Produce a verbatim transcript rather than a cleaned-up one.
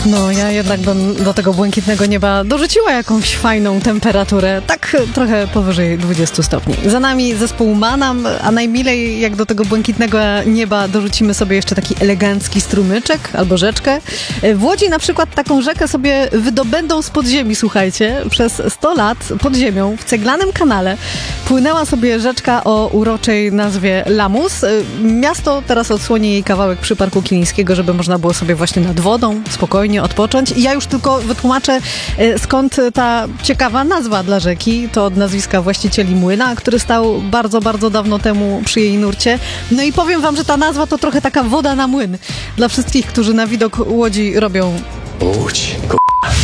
No, ja jednak bym do tego błękitnego nieba dorzuciła jakąś fajną temperaturę, tak trochę powyżej dwudziestu stopni. Za nami zespół Manam, a najmilej jak do tego błękitnego nieba dorzucimy sobie jeszcze taki elegancki strumyczek albo rzeczkę. W Łodzi na przykład taką rzekę sobie wydobędą z podziemi, słuchajcie. Przez sto lat pod ziemią w ceglanym kanale płynęła sobie rzeczka o uroczej nazwie Lamus. Miasto teraz odsłoni jej kawałek przy Parku Kilińskiego, żeby można było sobie właśnie nad wodą spokojnie odpocząć. I ja już tylko wytłumaczę, skąd ta ciekawa nazwa dla rzeki. To od nazwiska właścicieli młyna, który stał bardzo, bardzo dawno temu przy jej nurcie. No i powiem wam, że ta nazwa to trochę taka woda na młyn. Dla wszystkich, którzy na widok Łodzi robią Łódź, k***a.